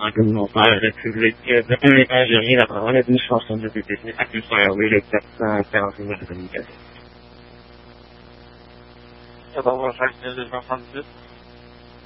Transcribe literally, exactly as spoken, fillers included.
I'm not violent to the the only version you know, one of the shots on the business actually fire really that uh thousand of them get. هذا هو الحاجة اللي فهمت